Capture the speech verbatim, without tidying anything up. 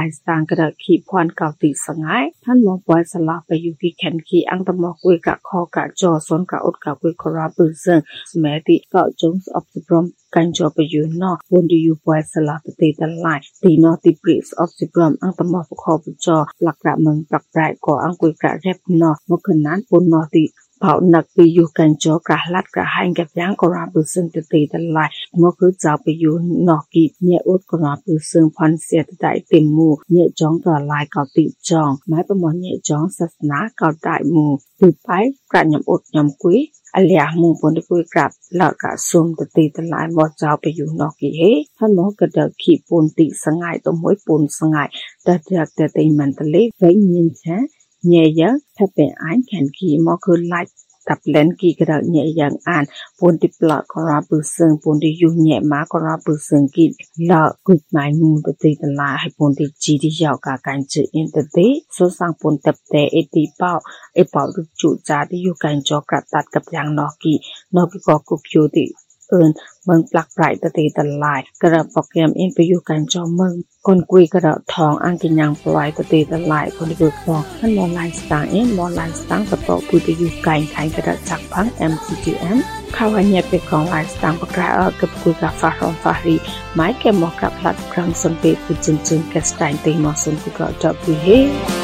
ายสตางกระขีพวนเก่าติสงายท่านหมอปอยสลาไปอยู่ที่แขนขีอังตมอกวยกะคอกะจอสนกะอดกะวยคราปืนเซิงแม้ติเกาจงออฟสิบรมกันจอไปอยู่นอกบนดีอยู่ปอยสลาปฏิตลายตีนอติปริสออฟสิบรมอังตมอกคอปจอหลักกะเมืองปักปลายก่ออังกวยกะแรบนอมกขนั้นปนนอติเผาหนักไปอยู่กันจอกะลัดกะให้กับย่างกราปืนเซิงตตีตลายเมื่อคือจะไปอยู่นอกกีเนี่ยอดกราปืนเซิงพันเสียได้เต็มมูเนี่ยจองกะลายเก่าติจองไม้ประมวลเนี่ยจองศาสนาเก่าได้มูปืนไปกระยำอดยำกุยอเลียมูปนตะกุยกลับหลักกะซุ่มตตีตลายหมดเจ้าไปอยู่นอกกีเฮท่านหมอกระเดกขีปนติสงายตัวมวยปนสงายแต่เด็กแต่ตีมันตะเล็กไว้เงียนแช่เงียเยอะถ้าเป็นอ่านแขนขีมอคือไล่ตับเล่นกีกระเงียอย่างอ่านปนติปลากราปืนเซิงปนติอยู่เงียมากราปืนเซิงกีหลักกุดหมายนูตตีตลายให้ปนติจีที่ยาวกาการจืดอินเตอร์เตส่วนสังปนตับแต่เอตีเป้าเอเป้าดุจุจาที่อยู่กันจอกระตัดกับยางนอกีนอกีก็กุบอยู่ติเอิญเมืองปลักไพรตะตีตะลายกระโปรแกรมเอ็นไปอยู่กันจอเมืองคนกุยกระทองอังกินยังปล่อยตะตีตะลายคนที่เบิกบอกท่านมอลไลน์สตางเอ็นมอลไลน์สตางกระโปรงปุยไปอยู่ไกลไทยกระจักพัง เอ็ม ซี จี เอ็ม ข้าวเนี่ยเป็นของไลน์สตางประกาศกับกุยกับฟาร์มฟารีไม้แกมอกับพลัดครั้งสมเด็จปุจจนจนแกสไตน์ตีมอสนกุกระจับปุยเฮ